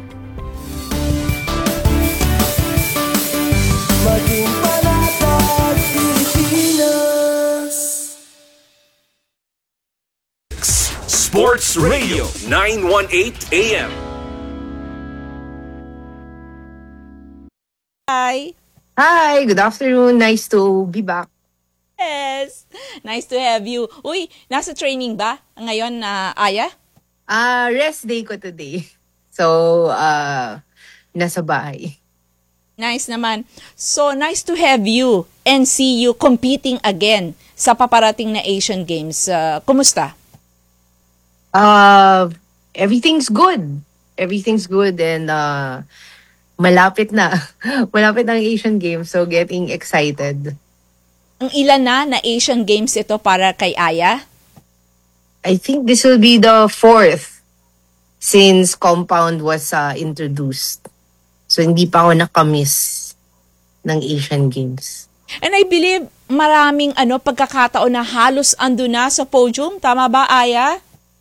Maging panatag Pilipinas. Sports Radio 918 AM. Hi, good afternoon. Nice to be back. Yes, nice to have you. Uy, nasa training ba ngayon, Aya? Rest day ko today. So, nasa bahay. Nice naman. So, nice to have you and see you competing again sa paparating na Asian Games. Kumusta? Everything's good. Everything's good and malapit na. Malapit na ang Asian Games, so getting excited. Ang ilan na Asian Games ito para kay Aya? I think this will be the 4th since compound was introduced. So hindi pa ako nakamiss ng Asian Games. And I believe maraming pagkakataon na halos ando na sa podium. Tama ba, Aya?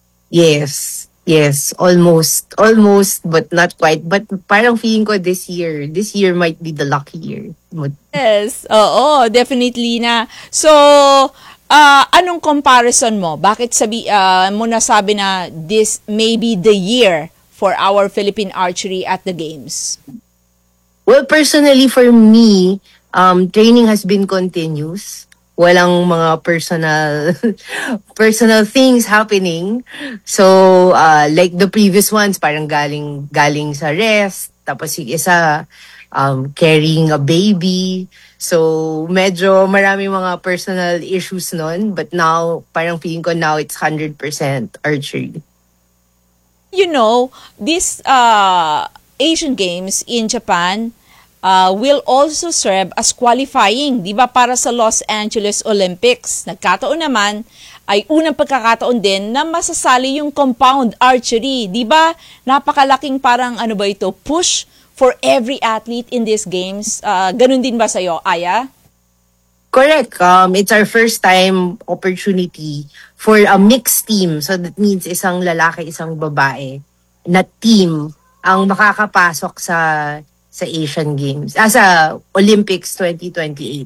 Yes, almost, but not quite. But parang feeling ko this year might be the lucky year. Yes, oo, definitely na. So, anong comparison mo? Bakit mo nasabi na this may be the year for our Philippine archery at the Games? Well, personally for me, training has been continuous. Walang mga personal things happening. So, like the previous ones, parang galing sa rest. Tapos yung isa, carrying a baby. So, medyo maraming mga personal issues nun. But now, parang feeling ko now it's 100% archery. You know, this Asian Games in Japan will also serve as qualifying, di ba, para sa Los Angeles Olympics. Nagkataon naman ay unang pagkakataon din na masasali yung compound archery, di ba? Napakalaking parang push for every athlete in these games. Ganun din ba sa'yo, Aya? Correct. It's our first time opportunity for a mixed team. So that means isang lalaki, isang babae na team ang makakapasok sa Asian Games, sa Olympics 2028.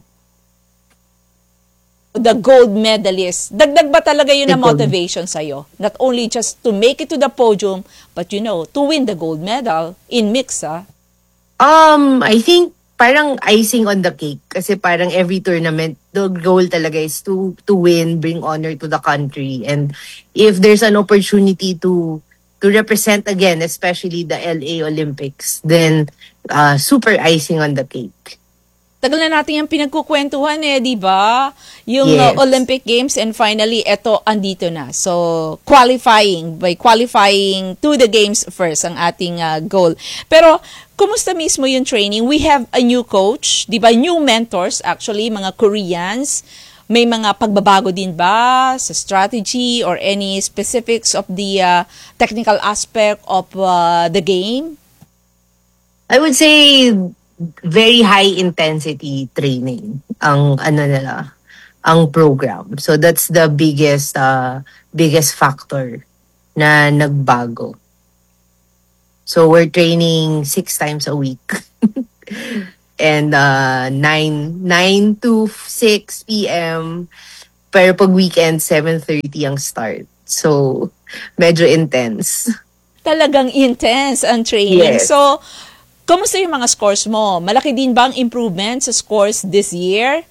The gold medalist. Dagdag ba talaga yun ang motivation sa'yo? Not only just to make it to the podium, but to win the gold medal in mix, I think parang icing on the cake. Kasi parang every tournament, the goal talaga is to win, bring honor to the country. And if there's an opportunity to represent again, especially the LA Olympics, then super icing on the cake. Tagal na natin yung pinagkukwentuhan di ba? Yung Olympic Games and finally, eto, andito na. So, by qualifying to the Games first ang ating goal. Pero, kumusta mismo yung training? We have a new coach, di ba? New mentors, actually, mga Koreans. may mga pagbabago din ba sa strategy or any specifics of the technical aspect of the game? I would say very high intensity training ang ang program. So that's the biggest factor na nagbago. So we're training 6 times a week. And 9 to 6 p.m. Pero pag weekend, 7:30 ang start. So, medyo intense. Talagang intense ang training. Yes. So, kamusta yung mga scores mo? Malaki din ba ang improvement sa scores this year?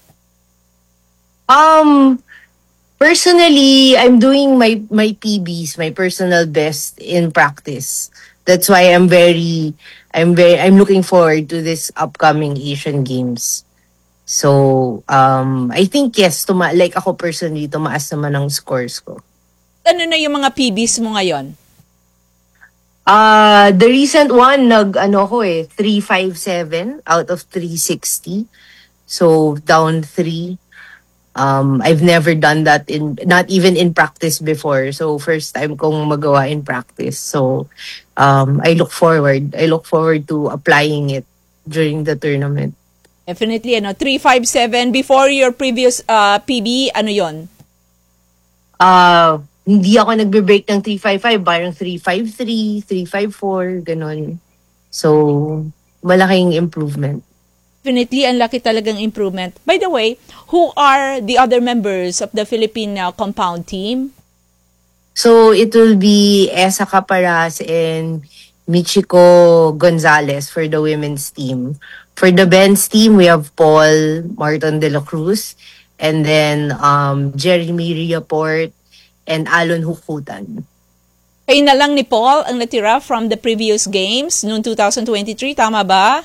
Personally, I'm doing my PBs, my personal best in practice. That's why I'm looking forward to this upcoming Asian Games. So, I think yes, like ako personally, tumaas naman ang scores ko. Ano na yung mga PBs mo ngayon? The recent one, 357 out of 360. So, down 3. I've never done that not even in practice before. So, first time kong magawa in practice. So, I look forward to applying it during the tournament. Definitely, 357 before your previous PB, ano yon? Hindi ako nagbe-break ng 355, parang 353, 354, ganon. So, malaking improvement. Definitely, ang laki talagang improvement. By the way, who are the other members of the Philippine compound team? So, it will be Esa Caparas and Michiko Gonzalez for the women's team. For the men's team, we have Paul Martin de la Cruz, and then Jeremy Riaport, and Alon Hukutan. Kayo na lang ni Paul ang natira from the previous games noong 2023, tama ba?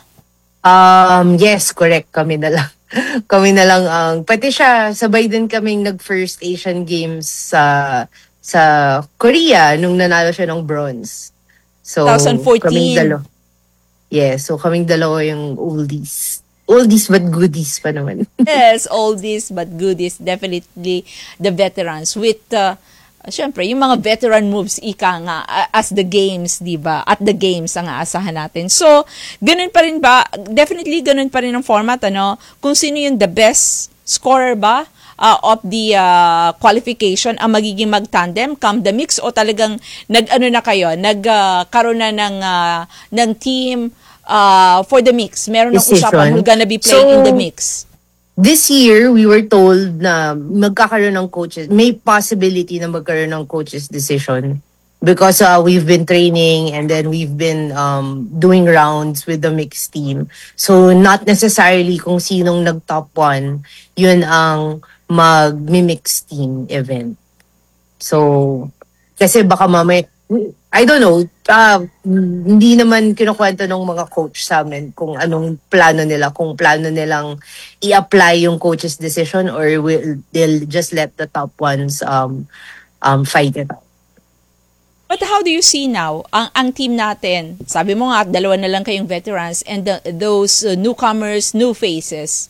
Yes, correct. Kami na lang. Kami na lang pati siya, sabay din kaming nag-first Asian Games sa Korea nung nanalo siya ng bronze. So, 2014. Kaming dalawa. Yes, so kaming dalawa yung oldies. Oldies but goodies pa naman. Yes, oldies but goodies. Definitely the veterans with syempre, yung mga veteran moves, ika nga, as the games, di ba? At the games ang aasahan natin. So, ganun pa rin ba? Definitely, ganun pa rin ang format, Kung sino yung the best scorer ba of the qualification ang magiging mag-tandem, come the mix, o talagang nagkaroon na ng team for the mix? Meron ng usapan who's gonna be playing in the mix? This year, we were told na magkakaroon ng coaches. May possibility na magkaroon ng coaches decision because we've been training and then we've been doing rounds with the mixed team. So, not necessarily kung sinong nag-top 1, yun ang mag-mix team event. So, kasi baka mamay, I don't know, hindi naman kinukwento ng mga coach sa amin kung anong plano nila, kung plano nilang i-apply yung coach's decision or they'll just let the top ones fight it out. But how do you see now ang team natin? Sabi mo nga, 2 na lang kayong veterans and those newcomers, new faces.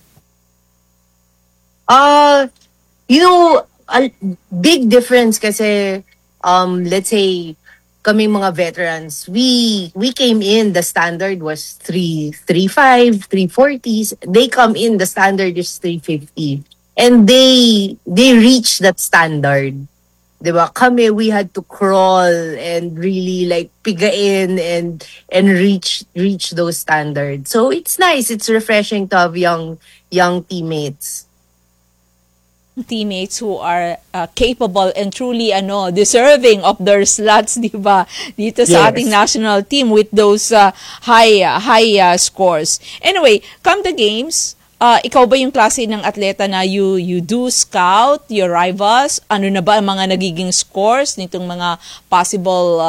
You know, a big difference kasi let's say kaming mga veterans, we came in, the standard was 335, 340s. They come in, the standard is 350. And they reach that standard. Diba? Kami, we had to crawl and really like pigain and reach those standards. So it's nice, it's refreshing to have young teammates. Teammates who are capable and truly deserving of their slots, di ba? Dito sa ating national team with those high scores. Anyway, come the games, ikaw ba yung klase ng atleta na you do scout your rivals? Ano na ba ang mga nagiging scores nitong mga possible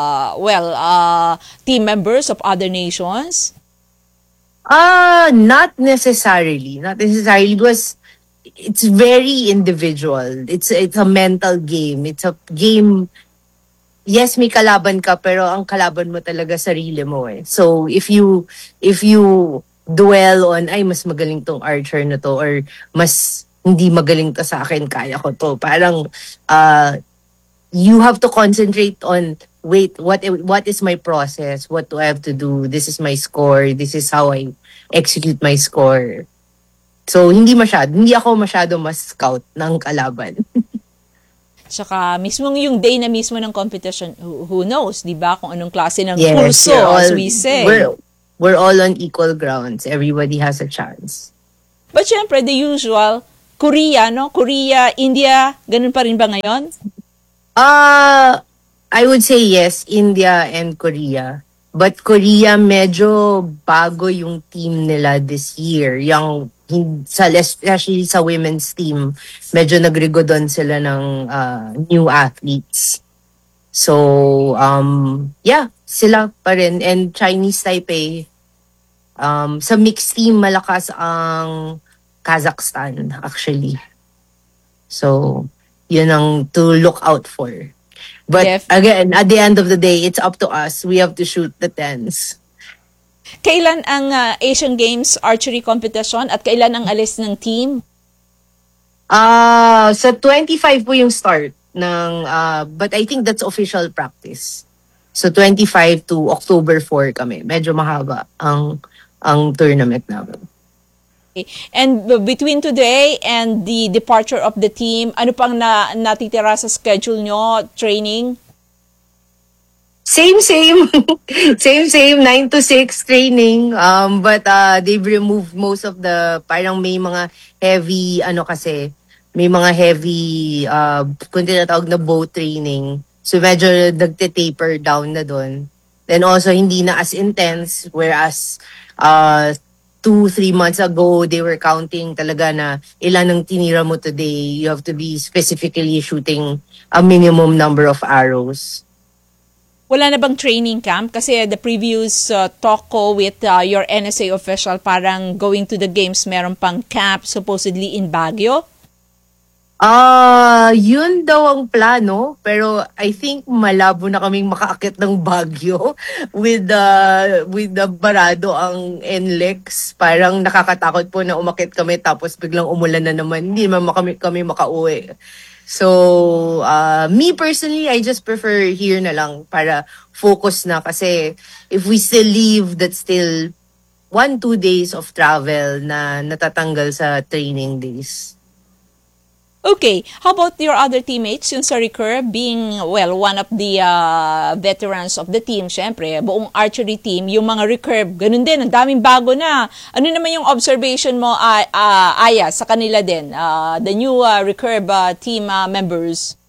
team members of other nations? Not necessarily. Because it's very individual. It's a mental game. It's a game. Yes, may kalaban ka, pero ang kalaban mo talaga sarili mo eh. So if you dwell on ay mas magaling tong archer na to or mas hindi magaling to sa akin, kaya ko to. Parang, you have to concentrate on, wait, what is my process? What do I have to do? This is my score. This is how I execute my score. So, hindi ako masyado mas scout ng kalaban. Tsaka mismo yung day na mismo ng competition, who knows, di ba? Kung anong klase ng Yes, kurso, as we say. We're all on equal grounds. Everybody has a chance. But syempre, the usual, Korea, no? Korea, India, ganun pa rin ba ngayon? I would say yes, India and Korea. But Korea, medyo bago yung team nila this year. Especially sa women's team, medyo nagrigodon sila ng new athletes. So, sila pa rin. And Chinese Taipei, sa mixed team, malakas ang Kazakhstan, actually. So, yun ang to look out for. But again, at the end of the day, it's up to us. We have to shoot the tens. Kailan ang Asian Games archery competition at kailan ang alis ng team? Sa 25 po yung start ng but I think that's official practice. So 25 to October 4 kami. Medyo mahaba ang tournament namin. And between today and the departure of the team, ano pang natitira sa schedule nyo, training? Same. Same, 9 to 6 training. But they've removed most of the, parang may mga heavy, may mga heavy, kung tinatawag na bow training. So medyo nagte-taper down na dun. Then also, hindi na as intense, whereas 2-3 months ago, they were counting talaga na ilan ang tinira mo today. You have to be specifically shooting a minimum number of arrows. Wala na bang training camp? Kasi the previous talk ko with your NSA official, parang going to the games, meron pang camp supposedly in Baguio? Yun daw ang plano, pero I think malabo na kaming makaakit ng Baguio with the barado ang NLEX. Parang nakakatakot po na umakit kami tapos biglang umulan na naman. Hindi naman kami makauwi. So, me personally, I just prefer here na lang para focus na kasi if we still leave, that's still 1-2 days of travel na natatanggal sa training days. Okay, how about your other teammates? Yung sa recurve, being, one of the veterans of the team, syempre, buong archery team, yung mga recurve, ganun din, ang daming bago na. Ano naman yung observation mo, Aya, sa kanila din, the new recurve team members?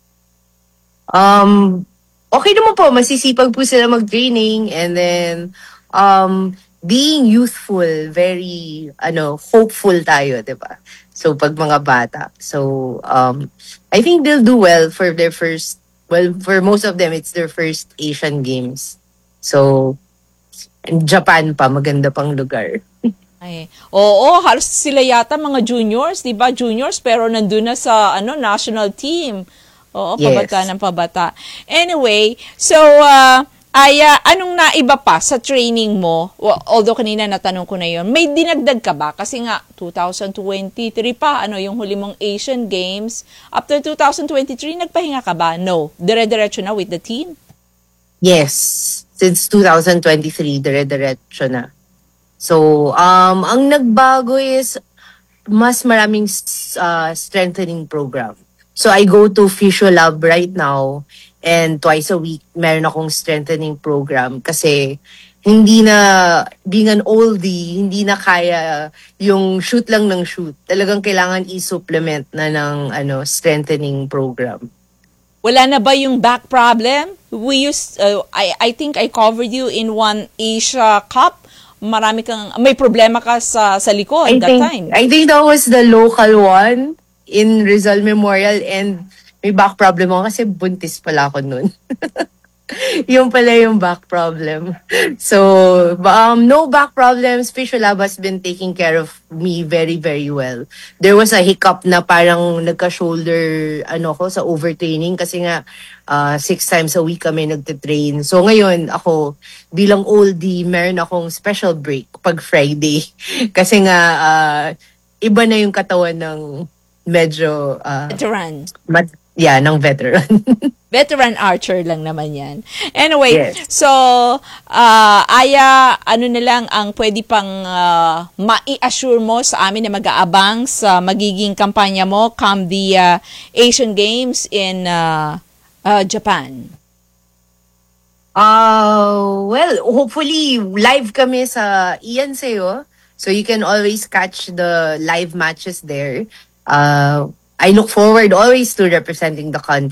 Okay naman po, masisipag po sila mag-training and then, being youthful, very, hopeful tayo, diba? So, pag mga bata. So, I think they'll do well for their first, for most of them, it's their first Asian Games. So, Japan pa, maganda pang lugar. Oo, halos sila yata mga juniors, di ba? Juniors, pero nandun na sa national team. Oo, pabata ng pabata. Anyway, so, Aya, anong naiba pa sa training mo? Although kanina natanong ko na yon, may dinagdag ka ba? Kasi nga, 2023 pa, yung huli mong Asian Games. After 2023, nagpahinga ka ba? No. Dire-diretso na with the team? Yes. Since 2023, dire-diretso na. So, ang nagbago is mas maraming strengthening program. So, I go to Physio Lab right now. And twice a week, meron akong strengthening program kasi hindi na, being an oldie, hindi na kaya yung shoot lang ng shoot. Talagang kailangan i-supplement na ng strengthening program. Wala na ba yung back problem? I think I covered you in one Asia Cup. May problema ka sa likod that time. I think that was the local one in Rizal Memorial and may back problem ako kasi buntis pala ako nun. Yung pala yung back problem. So, no back problems. Physio Lab has been taking care of me very, very well. There was a hiccup na parang nagka-shoulder ko sa overtraining kasi nga 6 times a week kami nagtitrain. So, ngayon ako bilang oldie, meron akong special break pag Friday. Kasi nga iba na yung katawan medyo Veteran. ng veteran. Veteran archer lang naman yan. Anyway, Yes. so, Aya, ano na lang ang pwede pang mai-assure mo sa amin na mag-aabang sa magiging kampanya mo come the Asian Games in Japan? Well, hopefully live kami sa Ian Seo. So you can always catch the live matches there. I look forward always to representing the country.